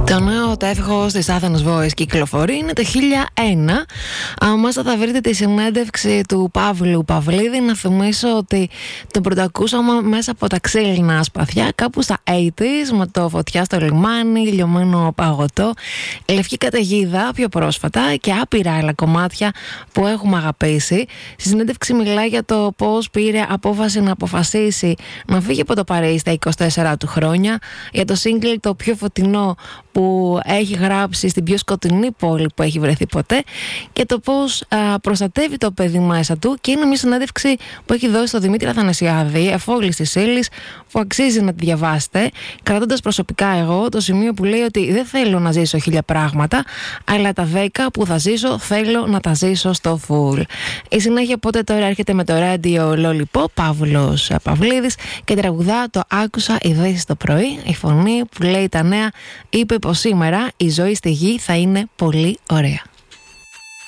Το νέο τεύχος της Athens Voice κυκλοφορεί, είναι το 1001. Μάλιστα θα βρείτε τη συνέντευξη του Παύλου Παυλίδη. Να θυμίσω ότι τον πρωτοακούσαμε μέσα από τα ξύλινα σπαθιά, κάπου στα 80's, με το Φωτιά στο λιμάνι, Λιωμένο παγωτό, Λευκή καταιγίδα πιο πρόσφατα και άπειρα άλλα κομμάτια που έχουμε αγαπήσει. Στη συνέντευξη μιλάει για το πώς πήρε απόφαση να αποφασίσει να φύγει από το Παρίσι στα 24 του χρόνια, για το single το πιο φωτεινό που έχει γράψει στην πιο σκοτεινή πόλη που έχει βρεθεί ποτέ, και το πώς προστατεύει το παιδί μέσα του. Και είναι μια συνέντευξη που έχει δώσει στο Δημήτρη Αθανασιάδη, εφόλης της ύλης, που αξίζει να τη διαβάσετε, κρατώντας προσωπικά εγώ το σημείο που λέει ότι δεν θέλω να ζήσω 1000 πράγματα, αλλά τα 10 που θα ζήσω θέλω να τα ζήσω στο full. Η συνέχεια πότε τώρα έρχεται με το ράντιο Lollipop, Παύλος Παυλίδης, και τραγουδά το «Άκουσα ειδήσεις το πρωί». Η φωνή που λέει τα νέα είπε πως σήμερα η ζωή στη γη θα είναι πολύ ωραία.